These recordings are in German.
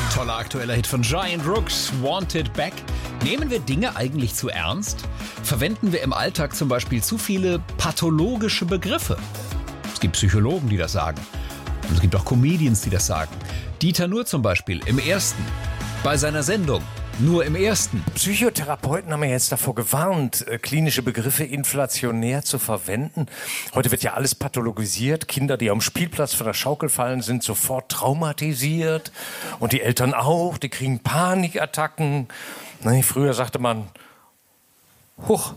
Toller aktueller Hit von Giant Rooks, Wanted Back. Nehmen wir Dinge eigentlich zu ernst? Verwenden wir im Alltag zum Beispiel zu viele pathologische Begriffe? Es gibt Psychologen, die das sagen. Und es gibt auch Comedians, die das sagen. Dieter Nuhr zum Beispiel im Ersten, bei seiner Sendung Nur im Ersten. Psychotherapeuten haben ja jetzt davor gewarnt, klinische Begriffe inflationär zu verwenden. Heute wird ja alles pathologisiert. Kinder, die am Spielplatz von der Schaukel fallen, sind sofort traumatisiert. Und die Eltern auch, die kriegen Panikattacken. Früher sagte man, huch.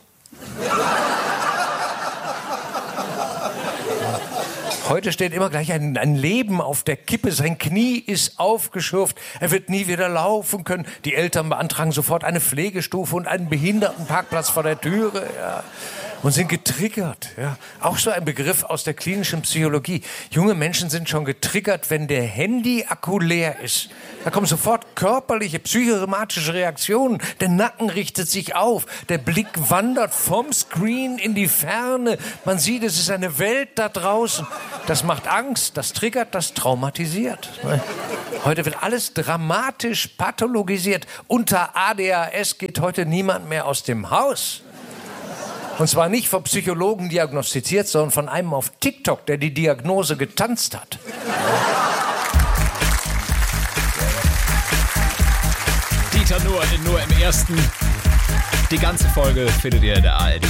Heute steht immer gleich ein Leben auf der Kippe. Sein Knie ist aufgeschürft. Er wird nie wieder laufen können. Die Eltern beantragen sofort eine Pflegestufe und einen Behindertenparkplatz vor der Türe. Ja. Und sind getriggert. Ja. Auch so ein Begriff aus der klinischen Psychologie. Junge Menschen sind schon getriggert, wenn der Handy-Akku leer ist. Da kommen sofort körperliche, psychosomatische Reaktionen. Der Nacken richtet sich auf. Der Blick wandert vom Screen in die Ferne. Man sieht, es ist eine Welt da draußen. Das macht Angst, das triggert, das traumatisiert. Heute wird alles dramatisch pathologisiert. Unter ADHS geht heute niemand mehr aus dem Haus. Und zwar nicht vom Psychologen diagnostiziert, sondern von einem auf TikTok, der die Diagnose getanzt hat. Dieter Nuhr in Nur im Ersten. Die ganze Folge findet ihr in der ARD